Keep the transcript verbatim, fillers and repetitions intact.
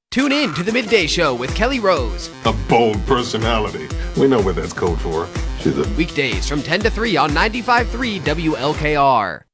Tune in to the Midday Show with Kelly Rose. A bold personality. We know what that's code for. She's a... Weekdays from ten to three on ninety-five point three W L K R.